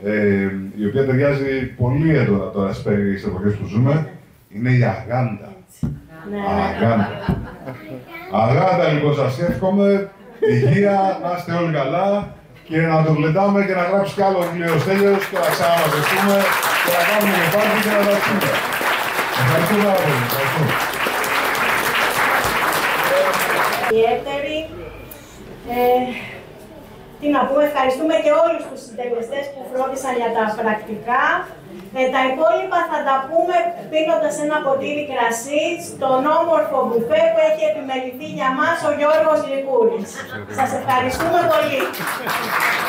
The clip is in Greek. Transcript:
η οποία ταιριάζει πολύ έντονα τώρα στις εποχές που ζούμε, είναι η Αγάντα. Αγάντα. Αγάντα, λοιπόν, σας εύχομαι υγεία, να είστε όλοι καλά και να το γλεντάμε και να γράψει κι άλλο βιβλίο Στέλιος και να ξαναμαζευτούμε και να κάνουμε και πάρτι και να τα πούμε. Ευχαριστώ πάρα πολύ. Ιδιαίτερη. Τι να πούμε, ευχαριστούμε και όλους τους συντελεστές που φρόντισαν για τα πρακτικά. Τα υπόλοιπα θα τα πούμε πίνοντας ένα ποτήρι κρασί στον όμορφο μπουφέ που έχει επιμεληθεί για μας ο Γιώργος Λικούρης. Σας ευχαριστούμε πολύ.